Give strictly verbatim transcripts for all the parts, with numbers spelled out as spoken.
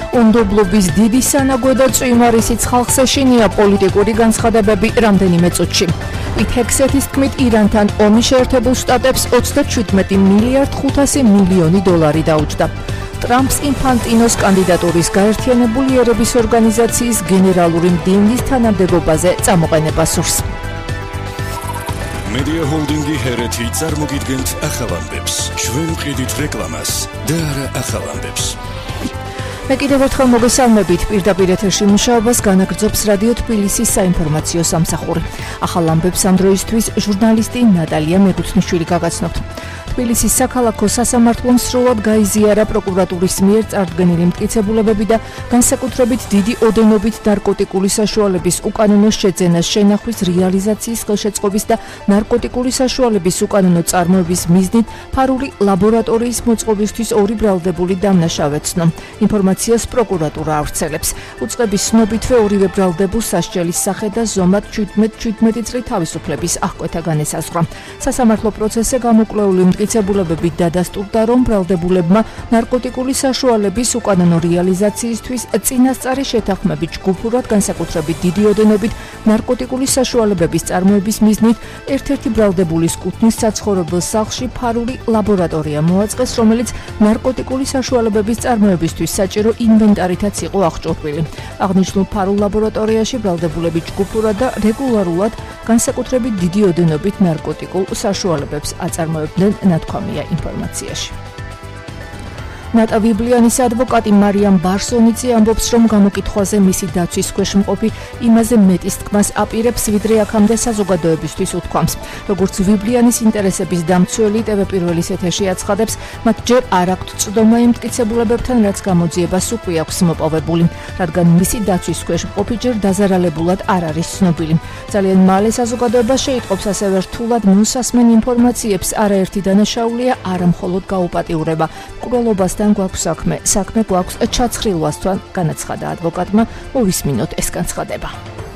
უნდობლობის დიდი სანაგვე და წვიმარისიც ხალხს ეშინია პოლიტიკური განცხადებები რამდენიმე წუთში. ითექსეთის თქმით ირანთან ომი შეერთებულ შტატებს ოცდაჩვიდმეტი მილიარდ ხუთასი მილიონი დოლარი დაუჯდა. ტრამპს ინფანტინოს კანდიდატურის გაერთიანებული ერების ორგანიზაციის გენერალური მდივნის თანამდებობაზე წამოყენება სურს. Media Holdingi ჰერეთი წარმოგიდგენთ ახალ ამბებს. ჩვენ ვყიდით რეკლამას და არა ახალ ამბებს. მე კიდევ ერთხელ მოგესალმებით, პირდაპირ ეთერში მუშაობას განაგრძობს რადიო თბილისის საინფორმაციო სამსახური. ახალ ამბებს ამ დროისთვის ჟურნალისტი ნატალია მეგუცნიშვილი გაგაცნობთ. თბილისის საქალაქო სასამართლომ სრულად გაიზიარა პროკურატურის მიერ წარდგენილი მტკიცებულებები და განსაკუთრებით დიდი ოდენობით ნარკოტიკული საშუალების უკანონო შეძენას შენახვის რეალიზაციის ხელშეწყობის და ნარკოტიკული საშუალების უკანონო წარმოების მიზნით ფარული ლაბორატორიის მოწყობისთვის ორი ბრალდებული დამნაშავეცნო. ინფორმაციას პროკურატურა ავრცელებს. უწყების ცნობითვე ორივე ბრალდებულს სასჯელის სახე და ზომად შვიდმეტი წლის თავისუფლების აღკვეთა განესაზღვრა. სასამართლო პროცესზე გამოკვლეული მტკიცებულებებით დადასტურდა, რომ ბრალდებულებმა ნარკოტიკული საშუალების უკანონო რეალიზაციისთვის წინასწარი შეთანხმებით ჯგუფურად განსაკუთრებით დიდი ოდენობით ნარკოტიკული საშუალებების წარმოების მიზნით ერთ-ერთი ბრალდებულის კუთნის საცხოვრებელ სახლში ფარული ლაბორატორია მოაწყეს, რომელიც ნარკოტიკული საშუალებების წარმოებისთვის საჭირო ინვენტარითაც იყო აღჭურვილი. აღნიშნულ ფარულ ლაბორატორიაში ბრალდებულები ჯგუფურად და რეგულარულად განსაკუთრებით დიდი ოდენობით ნარკოტიკულ საშუალებებს აწარმოებდნენ, ნათქვამია ინფორმაციაში. ნატა ვიბლიანის ადვოკატი მარიამ ბარსონიცი ამბობს, რომ გამოკითხვაზე მისი დაცვის ქვეშ მყოფი იმაზე მეტის თქმას აპირებს, ვიდრე აქამდე საზოგადოებისთვის უთქვამს. როგორც ვიბლიანის ინტერესების დამცველი ტევ პირველის ეთერში აცხადებს, მათ ჯერ არ აქვთ წვდომა იმ მტკიცებულებებთან, რაც გამოძიებას უკვე აქვს მოპოვებული, რადგან მისი დაცვის ქვეშ მყოფი ჯერ დაზარალებულად არ არის ცნობილი. ძალიან მალე საზოგადოება შეიტყობს ასევე რთულად მოსასმენ ინფორმაციებს, არაერთი დანაშაულია არა მხოლოდ გაუპატიურება, მკვლელობას გვაქვს საქმე, საქმე გვაქვს ჩაცხრილვასთან, განაცხადა ადვოკატმა. მოვისმინოთ ეს განცხადება.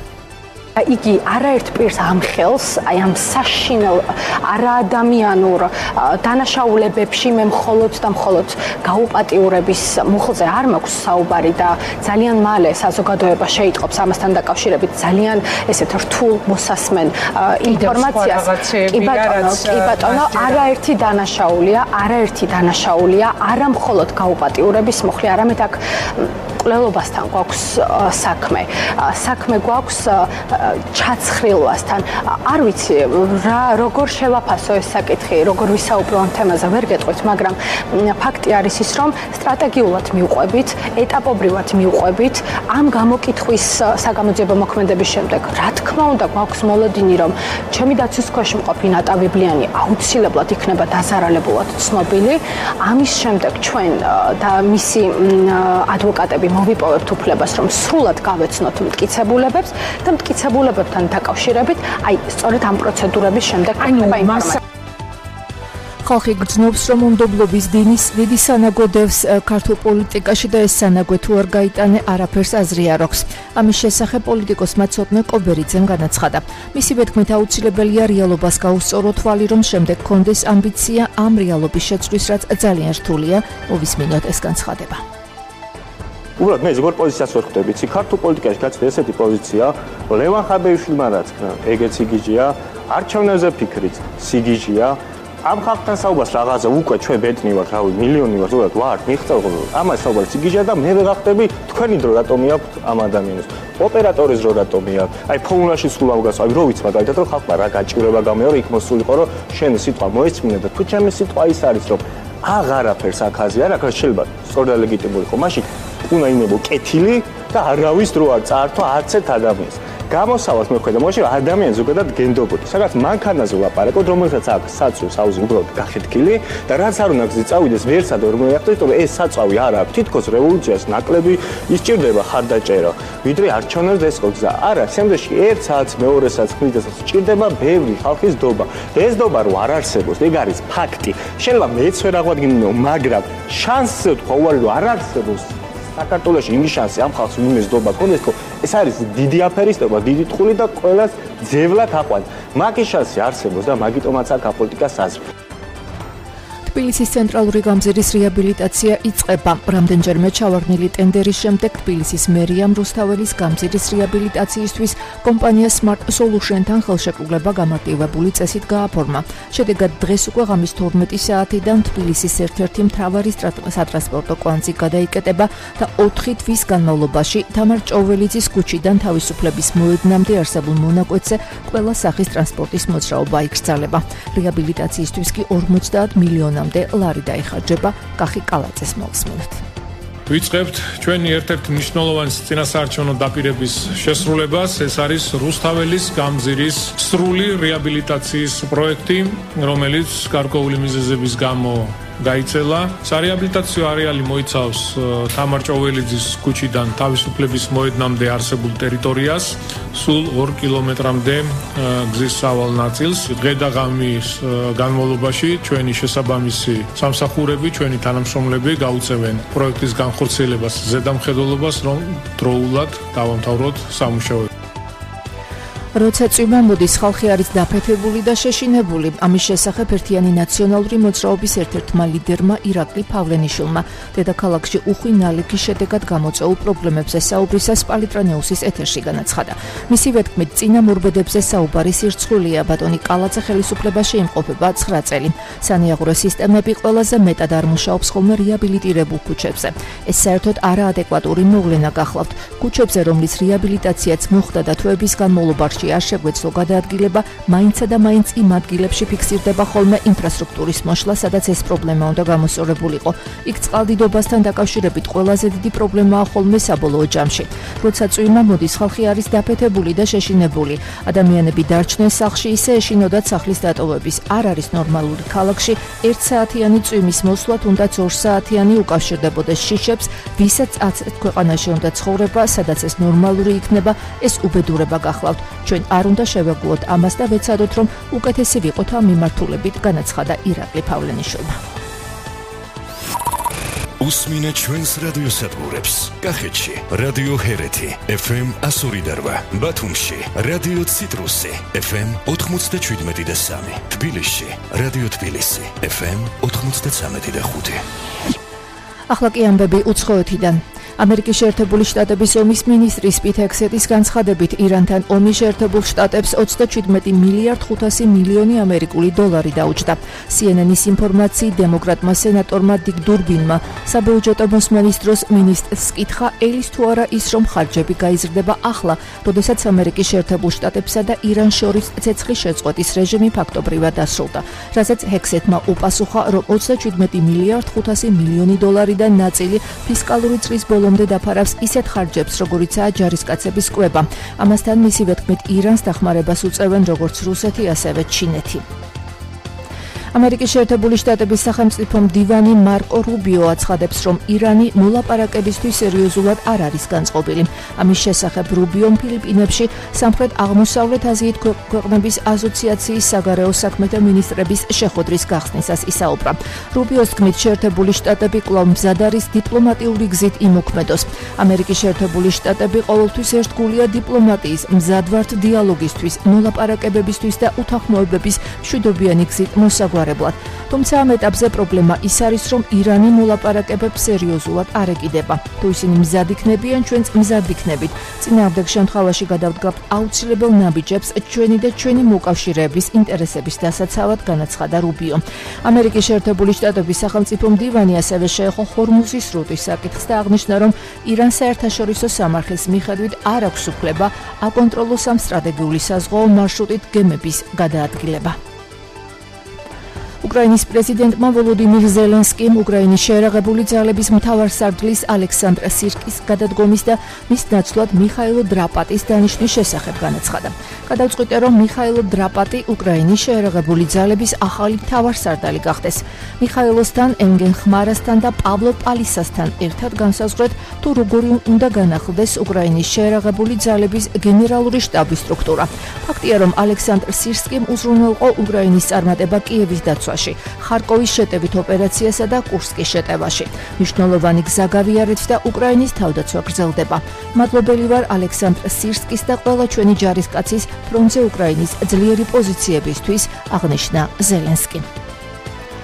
იგი არაერთ პირს ამხელს, აი ამ საშინელ არაადამიანურ დანაშაულებებში მე მხოლოდ და მხოლოდ გაუპატიურების მუხლზე არ მაქვს საუბარი და ძალიან მალე საზოგადოება შეიტყობს ამასთან დაკავშირებით ძალიან ესეთ რთულ მოსასმენ ინფორმაციას. კი ბატონო, კი ბატონო, არაერთი დანაშაულია, არაერთი დანაშაულია, არა მხოლოდ გაუპატიურების მუხლი, არამედ აქ მკვლელობასთან გვაქვს საქმე. საქმე გვაქვს ჩაცხრილვასთან. არ ვიცი რა როგორ შევაფასო ეს საკითხი, როგორ ვისაუბრო ამ თემაზე, ვერ გეტყვით, მაგრამ ფაქტი არის ის, რომ სტრატეგიულად მივყვებით, ეტაპობრივად მივყვებით ამ გამოკითხვის საგამოძიებო მოქმედების შემდეგ. რა თქმა უნდა, გვაქვს მოლოდინი, რომ ჩემი დაცვის ქვეშ მყოფი ნატა ვიბლიანი აუცილებლად იქნება დაზარალებულად ცნობილი. ამის შემდეგ ჩვენ და მისი ადვოკატები მოვიპოვებთ უფლებას, რომ სრულად გავეცნოთ მტკიცებულებებს და მტკიცებულებებთან დაკავშირებით, აი, სწორედ ამ პროცედურების შემდეგ იქნება ინფორმაცია. ხალხი გრძნობს, რომ უნდობლობის დინის დიდი სანაგვე დევს ქართულ პოლიტიკაში და ეს სანაგვე თუ არ გაიტანე, არაფერს აზრი არ აქვს. ამის შესახებ პოლიტიკოსმა ცოტნე კობერიძემ განაცხადა. მისივე თქმით, აუცილებელია რეალობას გაუსწორო თვალი, რომ შემდეგ კონდეს ამბიცია ამ რეალობის შეცვლის, რაც ძალიან რთულია. მოვისმინოთ ეს განცხადება. უბრალოდ მე ზოგადად პოზიციას ვერ ხვდები. ცი ქართულ პოლიტიკაში გაცდა ესეთი პოზიცია, ლევან ხაბეიშვილმა რაც ეგეც სიგიჟეა, არჩევნებზე ფიქრიც სიგიჟეა. ამ ხალხთან საუბარს რაღაცა უკვე ჩვენ ბედნი ვართ, რავი, მილიონი ვართ, ზოგადად ვარ, მიხწევ ამას საუბარს სიგიჟეა და მე ვეღახტები თქვენი დრო რატომი აქვს ამ ადამიანებს. ოპერატორის დრო რატომი აქვს? აი ფოუნაში სულ ავგას, აი რო ვიცი მაგალითად რომ ხალხმა რა გაჭირება გამეორე იქ მოსულიყო, რომ შენი სიტყვა მოისმინე და თუ ჩემი სიტყვა ის არის, რომ აღარაფერს აქაზე არ აქვს, შეიძლება სწორ და ლეგიტიმური ხო, მაშინ უნდა იმებო კეთილი და არავის დრო არ წაართვა არც ერთ ადამიანს. გამოსავალს მე ხედავ, მოშე ადამიანი ზოგადად გენდობოდი. სადაც მანქანაზე ვლაპარაკობ, რომელსაც აქვს საწვევს აუზი უბრალოდ გახეთქილი და რაც არ უნდა გზი წავიდეს ვერსად ვერ მოიახტოს, იმიტომ რომ ეს საწვავი არ აქვს. თითქოს რევოლუციას ნაკლები ისჭირდება ხარდაჭერა, ვიდრე არჩევნებს ეს გზა. არა, შემდეგში ერთ საათს, მეორე საათს ხმიდასაც სჭირდება ბევრი ხალხის დობა. ეს დობა რო არ არსებობს, ეგ არის ფაქტი. შეიძლება მეც ვერ აღვადგინო, მაგრამ შანსზე თქვა უარი რომ არ არსებობს. საქართველოში იმის შანსი ამ ხალხს იმის დობა ქონდეს, ხო ეს არის დიდი აფერისტობა, დიდი ტყული და ყველას ძევლად აყვანს. მაგის შანსი არსებობს და მაგიტომაც აქ აპოლიტიკას აზრი. თბილისის ცენტრალური გამზირის რეაბილიტაცია იწყება. რამდენჯერმე ჩავარდნილი ტენდერის შემდეგ თბილისის მერიამ რუსთაველის გამზირის რეაბილიტაციისთვის კომპანია Smart Solution-თან ხელშეკრულება გამარტივებული წესით გააფორმა. შედეგად დღეს უკვე ღამის თორმეტი საათიდან თბილისის ერთ-ერთი მთავარი სატრანსპორტო კვანძი გადაიკეტება და ოთხი თვის განმავლობაში თამარ ჭოველიძის ქუჩიდან თავისუფლების მოედნამდე არსებულ მონაკვეთზე ყველა სახის ტრანსპორტის მოძრაობა იკრძალება. რეაბილიტაციისთვის კი ორმოცდაათ მილიონამდე ლარი დაიხარჯება. კახი კალაძეს მოვსმინოთ. ვიწყებთ ჩვენი ერთ-ერთი მნიშვნელოვანი წინასაარჩევნო დაპირების შესრულებას. ეს არის რუსთაველის გამზირის სრული რეაბილიტაციის პროექტი, რომელიც გარკვეული მიზეზების გამო გაიცელა. სარეაბილიტაციო არეალი მოიცავს თამარ ჭოველიძის ქუჩიდან თავისუფლების მოედნამდე არსებულ ტერიტორიას, სულ ორ კილომეტრამდე გზის სავალ ნაწილს. დღე და ღამის განმავლობაში ჩვენი შესაბამისი სამსახურები, ჩვენი თანამშრომლები გაუწევენ პროექტის განხორციელებას, ზედამხედველობას, რომ დროულად დავამთავროთ სამუშაოები. როცა წვიმა მოდის, ხალხი არის დაფეთებული და შეშინებული. ამის შესახებ ერთიანი ნაციონალური მოძრაობის ერთ-ერთმა ლიდერმა ირაკლი ფავლენიშვილმა დედაქალაქში უხვი ნალექის შედეგად გამოწვეულ პრობლემებზე საუბრისას პალიტრანეუსის ეთერში განაცხადა. მისივე თქმით, წინა მორბედებზე საუბარი სირცხვილია. ბატონი კალაძე ხელისუფლებაში იმყოფება ცხრა წელი. სანიაღურო სისტემები ყველაზე მეტად არ მუშაობს ხოლმე რეაბილიტირებულ ქუჩებზე. ეს საერთოდ არაადეკვატური მოვლენა გახლავთ. ქუჩებზე, რომლის რეაბილიტაციაც მოხდა და თვეების განმავლობაში არ შეგვეცლო გადაადგილება, მაინცსა და მაინც იმ ადგილებში ფიქსირდება ხოლმე ინფრასტრუქტურის მოშლა, სადაც ეს პრობლემა უნდა გამოსწორებულიყო. იქ წყალდიდობასთან დაკავშირებით ყველაზე დიდი პრობლემაა ხოლმე საბოლოო ჯამში. როცა წვიმა მოდის, ხალხი არის დაფეთებული და შეშინებული. ადამიანები დარჩნენ სახლში, ისე ეშინოდათ სახლის დატოვების. არ არის ნორმალური ქალაქში ერთსაათიანი წვიმის მოსვლა, თუნდაც ორსაათიანი უკავშირდებოდეს შიშებს, ვისაც აცეთ ქვეყანაში უნდა ცხოვრება, სადაც ეს ნორმალური იქნება, ეს უბედურება გახლავთ. ჩვენ არ უნდა შევეგუოთ ამას და ვეცადოთ, რომ უკეთესი ვიყოთ ამ მიმართულებით, განაცხადა ირაკლი ფავლენიშვილმა. უსმინეთ ჩვენს რადიოსადგურებს. კახეთში რადიო ჰერეთი ეფ ემ ასორი და რვა, ბათუმში რადიო ციტრუსი ეფ ემ ოთხმოცდაჩვიდმეტი და სამი, თბილისში რადიო თბილისი ეფ ემ ოთხმოცდაცამეტი და ხუთი. ახლა კი ამბები უცხოეთიდან. ამერიკის შეერთებული შტატების ომის მინისტრის პიტ ჰექსეტის განცხადებით, ირანთან ომის შეერთებულ შტატებს ოცდაჩვიდმეტი მილიარდ ხუთასი მილიონი ამერიკული დოლარი დაუჯდა. სი ენ ენის ინფორმაციით, დემოკრატმა სენატორმა დიკ დურბინმა საბიუჯეტო მოსმენის დროს მინისტრს კითხა, ელის თუ არა ის, რომ ხარჯები გაიზრდება ახლა, როდესაც ამერიკის შეერთებულ შტატებსა და ირანს შორის ცეცხლის შეწყვეტის რეჟიმი ფაქტობრივად დასრულდა. რასაც ჰექსეტმა უპასუხა, რომ ოცდაჩვიდმეტი მილიარდ ხუთასი მილიონი დოლარიდან ნაწილი ფისკალური წრის ბოლომდე დაფარავს ისეთ ხარჯებს, როგორიცაა ჯარისკაცების კვება. ამასთან მისივე თქმით, ირანს დახმარებას უწევენ როგორც რუსეთი, ასევე ჩინეთი. ამერიკის შეერთებული შტატების სახელმწიფო მდივანი მარკო რუბიო აცხადებს, რომ ირანი მოლაპარაკებისთვის სერიოზულად არ არის განწყობილი. ამის შესახებ რუბიომ ფილიპინებში სამხრეთ აღმოსავლეთ აზიით ქვეყნების ასოციაციის საგარეო საქმეთა მინისტრების შეხვედრის გახსნისას ისაუბრა. რუბიოს თქმით, შეერთებული შტატები კვლავ მზად არის დიპლომატიური გზით იმოქმედოს. ამერიკის შეერთებული შტატები ყოველთვის ერთგულია დიპლომატიის, მზად ვართ დიალოგისთვის, მოლაპარაკებებისთვის და უთანხმოებების მშვიდობიანი გზით მოსაგვარებლად. თუმცა ამ ეტაპზე პრობლემა ის არის, რომ ირანი მოლაპარაკებებს სერიოზულად არ ეკიდება. თუ ისინი მზად იქნებიან, ჩვენც მზად იქნებით. წინააღმდეგ შემთხვევაში გადავდგავთ აუცილებელ ნაბიჯებს ჩვენი და ჩვენი მოკავშირეების ინტერესების დასაცავად, განაცხადა რუბიო. ამერიკის შეერთებული შტატების სახელმწიფო მდივანი ასევე შეეხო ჰორმუზის სრუტის საკითხს და აღნიშნა, რომ ირანს საერთაშორისო სამართლის მიხედვით არ აქვს უფლება აკონტროლოს ამ სტრატეგიული საზღვაო მარშრუტით გემების გადაადგილება. უკრაინის პრეზიდენტმა ვოლოდიმირ ზელენსკიმ უკრაინის შეერაღებული ძალების მთავარსარდლის ალექსანდრ სირკის გადადგომის და მის ნაცვლად მიხაილ დრაპატის დანიშნვის შესახებ განაცხადა. გადავწყვიტე, რომ მიხაილ დრაპატი უკრაინის შეერაღებული ძალების ახალი მთავარსარდალი გახდეს. მიხაილოსთან, ენგენ ხმარასთან და პავლო პალისასთან ერთად განსაზღვრეთ, თუ როგორი უნდა განახლდეს უკრაინის შეერაღებული ძალების გენერალური შტაბის სტრუქტურა. ფაქტია, რომ ალექსანდრ სირკიმ უზრუნველყო უკრაინის წარმატება კიევის დაცვაში, ხარკოვის შეტევით ოპერაციასა და კურსკის შეტევაში. მნიშვნელოვანი გზა გავიარეთ და უკრაინის თავდაცვა გრძელდება. მადლობელი ვარ ალექსანდრ სირკის და ყველა ჩვენი ჯარისკაცის ფრონტზე უკრაინის ძლიერი პოზიციებისთვის, აღნიშნა ზელენსკი.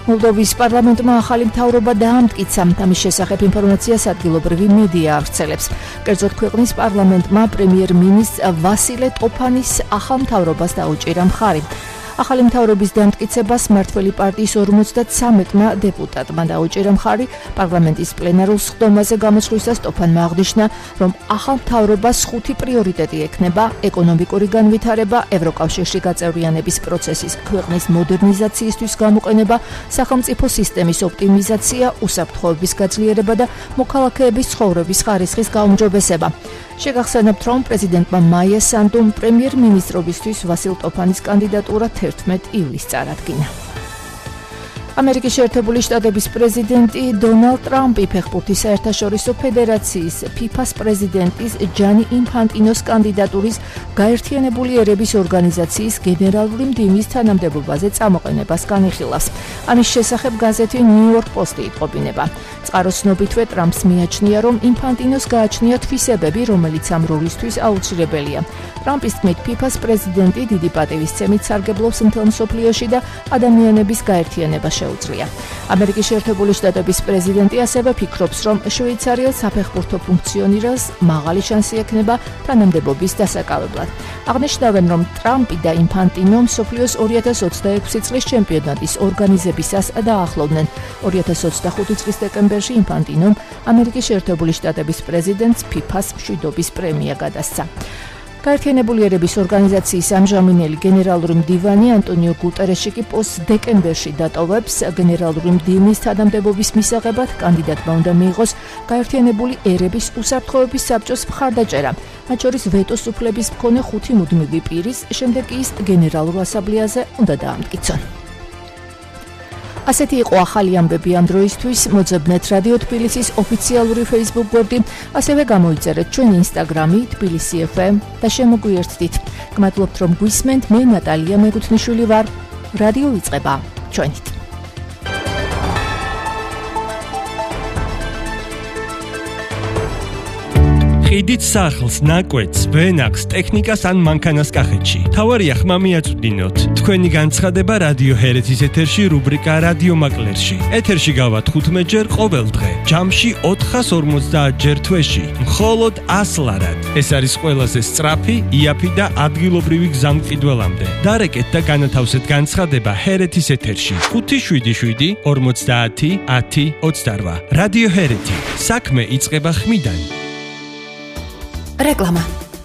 მოლდოვის პარლამენტმა ახალი მთავრობა დაამტკიცა. ამის შესახებ ინფორმაციას ადგილობრივი მედია ავრცელებს. კერძოდ, ქვეყნის პარლამენტმა პრემიერ-მინისტრ ვასილე ტოფანის ახალ მთავრობას დაუჭირა მხარი. ახალი მთავრობის დამტკიცებას მმართველი პარტიის ორმოცდათრამეტმა დეპუტატმა დაუჭირა მხარი. პარლამენტის პლენარულ სხდომაზე გამოსვლისას ტოფანმა აღნიშნა, რომ ახალ მთავრობას ხუთი პრიორიტეტი ექნება: ეკონომიკური განვითარება, ევროკავშირში გაწევრიანების პროცესის ქვეყნის მოდერნიზაციისთვის გამოყენება, სახელმწიფო სისტემის ოპტიმიზაცია, უსაფრთხოების გაძლიერება და მოქალაქეების ცხოვრების ხარისხის გაუმჯობესება. შეგახსენებთ, რომ პრეზიდენტმა მაია სანდუმ პრემიერ-მინისტრობისთვის ვასილ ტოფანის კანდიდატურა თერთმეტ ივლისს წარადგინა. ამერიკის შეერთებული შტატების პრეზიდენტი დონალდ ტრამპი ფეხბურთის საერთაშორისო ფედერაციის ფიფას პრეზიდენტის ჯანი ინფანტინოს კანდიდატურის გაერთიანებული ერების ორგანიზაციის გენერალური მდივნის თანამდებობაზე წამოყენებას განიხილავს. ამის შესახებ გაზეთი ნიუ-იორკ პოსტი იტყობინება. წყაროს ცნობითვე ტრამპს მიაჩნია, რომ ინფანტინოს გააჩნია თვისებები, რომელიც ამ როლისთვის აუცილებელია. ტრამპის თქმით, ფიფას პრეზიდენტი დიდი პატივისცემით სარგებლობს მთელ მსოფლიოში და ადამიანების გაერთიანება შეუძლია. ამერიკის შეერთებული შტატების პრეზიდენტი ასევე ფიქრობს, რომ შვეიცარიელ საფეხბურთო ფუნქციონირებს მაღალი შანსი ექნება თანამდებობის დასაკავებლად. აღნიშნავენ, რომ ტრამპი და ინფანტინო მსოფლიოს ორი ათას ოცდაექვსი წლის ჩემპიონატის ორგანიზებისას დაახლოვდნენ. ორი ათას ოცდახუთი წლის დეკემბერში ინფანტინომ ამერიკის შეერთებული შტატების პრეზიდენტს ფიფას მშვიდობის პრემია გადასცა. გაერთიანებული ერების ორგანიზაციის ამჟამინელი გენერალური მდივანი ანტონიო გუტერეში კი პოსტს დეკემბერში დატოვებს. გენერალური მდივნის თანამდებობის მისაღებად კანდიდატმა უნდა მიიღოს გაერთიანებული ერების უსაფრთხოების საბჭოს მხარდაჭერა, მათ შორის ვეტოს უფლების მქონე ხუთი მუდმივი პირის, შემდეგ კი ის გენერალურ ასამბლეაზე უნდა დაამტკიცონ. ასეთი იყო ახალი ამბები ამ დროისთვის. მოძებნეთ რადიო თბილისის ოფიციალური Facebook გვერდი, ასევე გამოიწერეთ ჩვენი Instagram-ი თბილისი ეფ ემ და შემოგვიერთდით. გმადლობთ, რომ გვისმენთ. მე ნატალია მეგუთნიშვილი ვარ. რადიო იწყება ჩვენით. ყიდით სახლს, ნაკვეთს, ვენახს, ტექნიკას ან მანქანას კახეთში. თავარია ხმა მიაწვდინოთ. თქვენი განცხადება რადიო ჰერეთის ეთერში რუბრიკა რადიო მაკლერში. ეთერში გავართ თხუთმეტ ჯერ ყოველ დღე. ჯამში ოთხას ორმოცდაათ ჯერ თვეში. მხოლოდ ას ლარად. ეს არის ყველაზე სწრაფი, იაფი და ადგილობრივი გზა მყიდველამდე. დარეკეთ და განათავსეთ განცხადება ჰერეთის ეთერში. ხუთი შვიდი შვიდი ორმოცდაათი ათი ოცდარვა. რადიო ჰერეთი. საქმე იწყება ხმიდან. რეკლამა.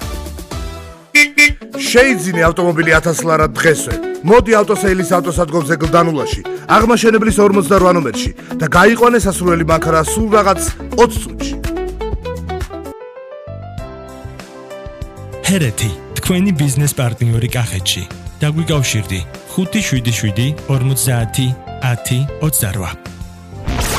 შეიძინე ავტომობილი ათას ლარად დღესვე. მოდი ავტოსეილის ავტოსადგომზე გლდანულაში, აღმაშენებლის ორმოცდარვა ნომერში და გაიყვანე სასურველი მანქანა სულ რაღაც ოცი წუთში. ჰერეთი, თქვენი ბიზნეს პარტნიორი კახეთში. დაგვიკავშირდი ხუთი შვიდი შვიდი ორმოცდაათი ათი ოცდარვა.